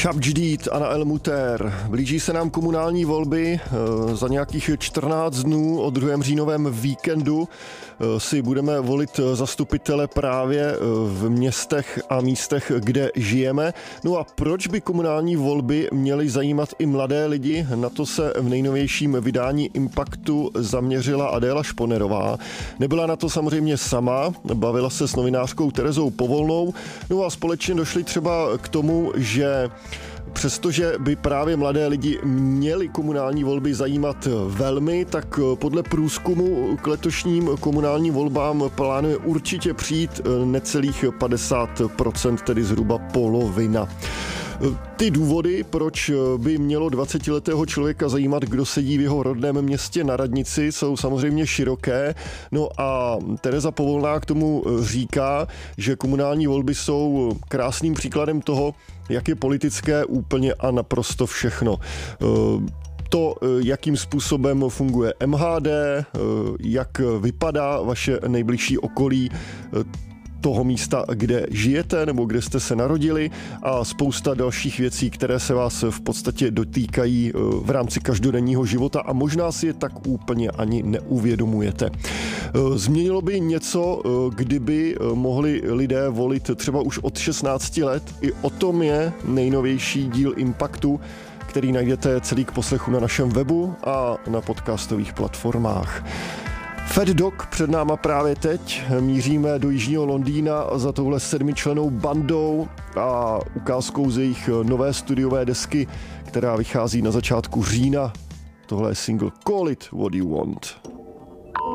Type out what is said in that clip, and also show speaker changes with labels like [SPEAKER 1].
[SPEAKER 1] Chab Jdid a El Muter. Blíží se nám komunální volby. Za nějakých 14 dnů o 2. říjnovém víkendu si budeme volit zastupitele právě v městech a místech, kde žijeme. No a proč by komunální volby měly zajímat i mladé lidi? Na to se v nejnovějším vydání Impaktu zaměřila Adéla Šponerová. Nebyla na to samozřejmě sama, bavila se s novinářkou Terezou Povolnou, no a společně došli třeba k tomu, že přestože by právě mladé lidi měli komunální volby zajímat velmi, tak podle průzkumu k letošním komunálním volbám plánuje určitě přijít necelých 50%, tedy zhruba polovina. Ty důvody, proč by mělo 20letého člověka zajímat, kdo sedí v jeho rodném městě na radnici, jsou samozřejmě široké. No a Tereza Povolná k tomu říká, že komunální volby jsou krásným příkladem toho, jak je politické úplně a naprosto všechno. To, jakým způsobem funguje MHD, jak vypadá vaše nejbližší okolí, toho místa, kde žijete nebo kde jste se narodili a spousta dalších věcí, které se vás v podstatě dotýkají v rámci každodenního života a možná si je tak úplně ani neuvědomujete. Změnilo by něco, kdyby mohli lidé volit třeba už od 16 let? I o tom je nejnovější díl Impaktu, který najdete celý k poslechu na našem webu a na podcastových platformách. Fat Dog před náma právě teď, míříme do jižního Londýna za touhle 7člennou bandou a ukázkou z jejich nové studiové desky, která vychází na začátku října. Tohle je single Call It What You Want.